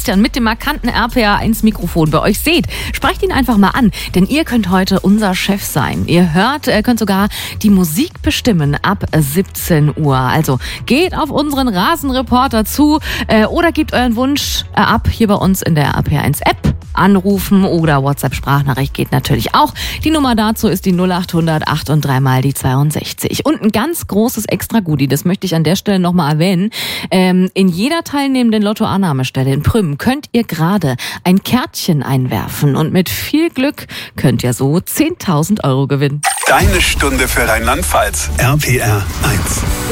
Sebastian mit dem markanten RPA1-Mikrofon bei euch seht, sprecht ihn einfach mal an, denn ihr könnt heute unser Chef sein. Ihr könnt sogar die Musik bestimmen ab 17 Uhr. Also geht auf unseren Rasenreporter zu oder gebt euren Wunsch ab hier bei uns in der RPA1-App. Anrufen oder WhatsApp-Sprachnachricht geht natürlich auch. Die Nummer dazu ist die 0800 8 und 3 mal die 62. Und ein ganz großes Extra-Goodie, das möchte ich an der Stelle nochmal erwähnen. In jeder teilnehmenden Lottoannahmestelle in Prüm könnt ihr gerade ein Kärtchen einwerfen und mit viel Glück könnt ihr so 10.000 € gewinnen. Deine Stunde für Rheinland-Pfalz. RPR 1.